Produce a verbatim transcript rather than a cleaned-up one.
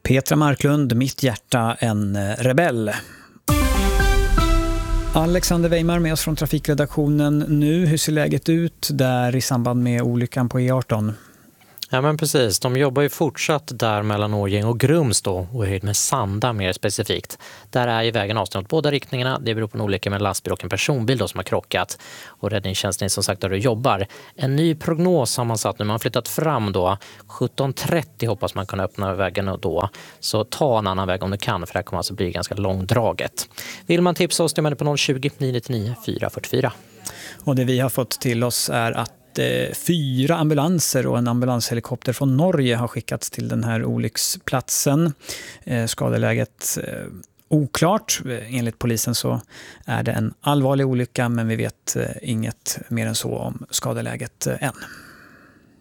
Petra Marklund, Mitt hjärta en rebell. Alexander Weimar med oss från trafikredaktionen nu. Hur ser läget ut där i samband med olyckan på E arton? Ja men precis, de jobbar ju fortsatt där mellan Årjäng och Grums då och höjd med Sanda mer specifikt. Där är ju vägen avstånd åt båda riktningarna. Det beror på en olycka med en lastbil och en personbil då som har krockat. Och räddningstjänsten som sagt där du jobbar. En ny prognos har man satt nu, man har flyttat fram då. sjutton trettio hoppas man kunna öppna vägen då. Så ta en annan väg om du kan för det här kommer alltså bli ganska långdraget. Vill man tipsa oss, det är på noll tjugo, nio nio nio, fyra fyra fyra. Och det vi har fått till oss är att fyra ambulanser och en ambulanshelikopter från Norge har skickats till den här olycksplatsen. Skadeläget oklart. Enligt polisen så är det en allvarlig olycka men vi vet inget mer än så om skadeläget än.